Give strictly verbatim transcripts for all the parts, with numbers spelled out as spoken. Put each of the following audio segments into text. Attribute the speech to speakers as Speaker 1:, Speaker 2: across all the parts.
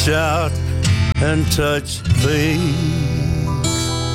Speaker 1: reach out and touch things.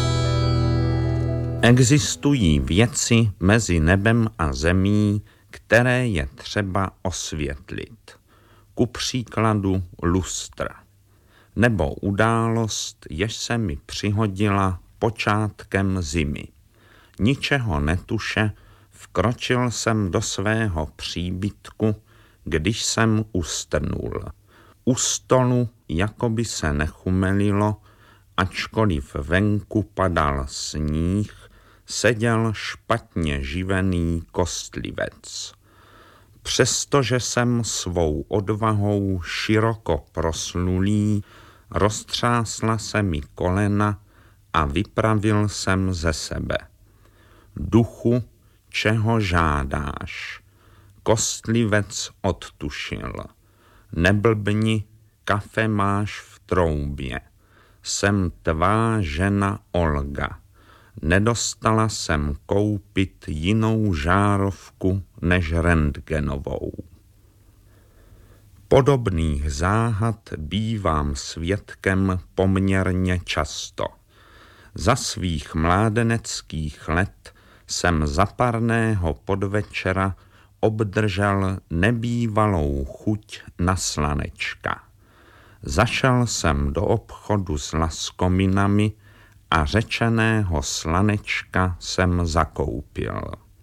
Speaker 2: Existují věci mezi nebem a zemí, které je třeba osvětlit. Ku příkladu lustra. Nebo událost, jež se mi přihodila počátkem zimy. Ničeho netuše, vkročil jsem do svého příbytku, když jsem ustrnul. U stolu jakoby se nechumelilo, ačkoliv venku padal sníh, seděl špatně živený kostlivec. Přestože jsem svou odvahou široko proslulý, roztřásla se mi kolena a vypravil jsem ze sebe. Duchu, čeho žádáš? Kostlivec odtušil. Neblbni, kafe máš v troubě. Jsem tvá žena Olga. Nedostala jsem koupit jinou žárovku než rentgenovou. Podobných záhad bývám svědkem poměrně často. Za svých mládeneckých let jsem za parného podvečera obdržel nebývalou chuť na slanečka. Zašel jsem do obchodu s laskominami a řečeného slanečka jsem zakoupil.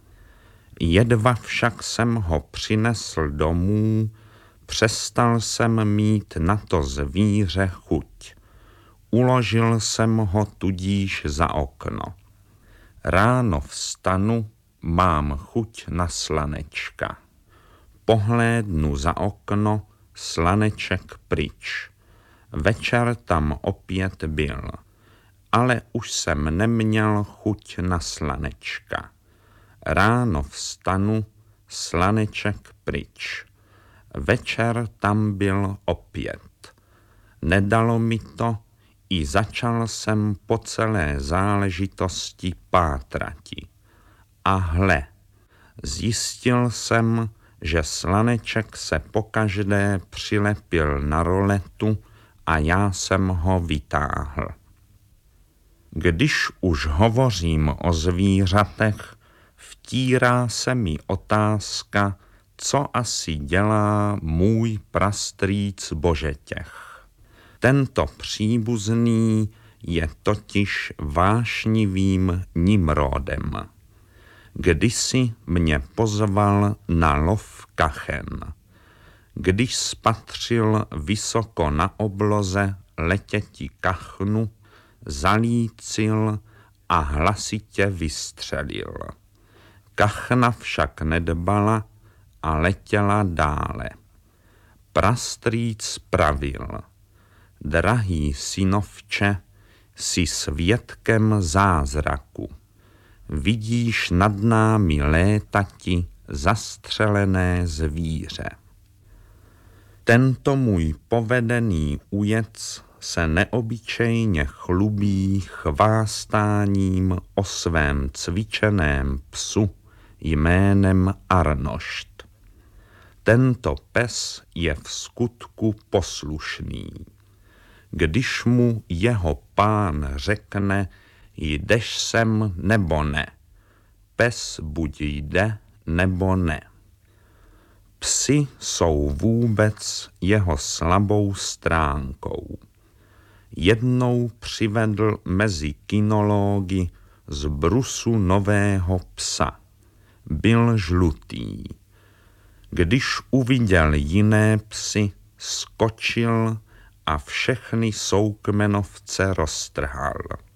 Speaker 2: Jedva však jsem ho přinesl domů, přestal jsem mít na to zvíře chuť. Uložil jsem ho tudíž za okno. Ráno vstanu, mám chuť na slanečka. Pohlédnu za okno, slaneček pryč. Večer tam opět byl, ale už jsem neměl chuť na slanečka. Ráno vstanu, slaneček pryč. Večer tam byl opět. Nedalo mi to, i začal jsem po celé záležitosti pátrati. A hle, zjistil jsem, že slaneček se pokaždé přilepil na roletu a já jsem ho vytáhl. Když už hovořím o zvířatech, vtírá se mi otázka, co asi dělá můj prastrýc Božetěch. Tento příbuzný je totiž vášnivým Nimrodem. Kdysi mě pozval na lov kachen. Když spatřil vysoko na obloze letěti kachnu, zalícil a hlasitě vystřelil. Kachna však nedbala a letěla dále. Prastrýc pravil: drahý synovče, jsi svědkem zázraku. Vidíš nad námi létati zastřelené zvíře. Tento můj povedený ujec se neobyčejně chlubí chvástáním o svém cvičeném psu jménem Arnošt. Tento pes je v skutku poslušný. Když mu jeho pán řekne, jdeš sem nebo ne, pes buď jde nebo ne. Psi jsou vůbec jeho slabou stránkou. Jednou přivedl mezi kynology z brusu nového psa. Byl žlutý. Když uviděl jiné psy, skočil a všechny soukmenovce roztrhal.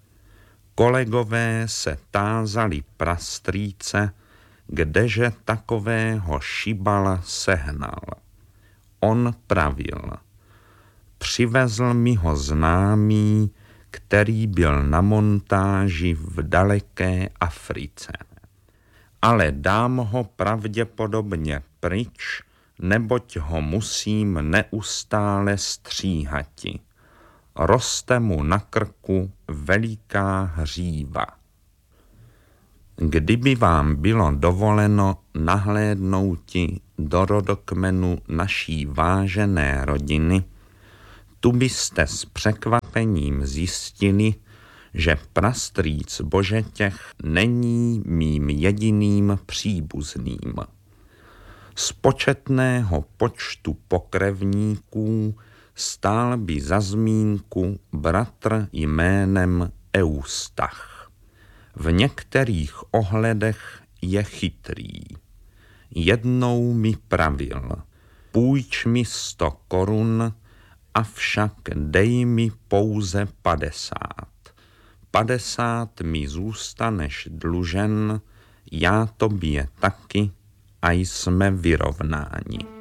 Speaker 2: Kolegové se tázali prastrýce, kdeže takového šibala sehnal. On pravil: přivezl mi ho známý, který byl na montáži v daleké Africe. Ale dám ho pravděpodobně pryč, neboť ho musím neustále stříhati. Roste mu na krku veliká hříva. Kdyby vám bylo dovoleno nahlédnouti do rodokmenu naší vážené rodiny, tu byste s překvapením zjistili, že prastrýc Božetěch není mým jediným příbuzným. Z početného počtu pokrevníků stál by za zmínku bratr jménem Eustach. V některých ohledech je chytrý. Jednou mi pravil, půjč mi sto korun, avšak dej mi pouze padesát. Padesát mi zůstaneš dlužen, já tobě taky a jsme vyrovnáni.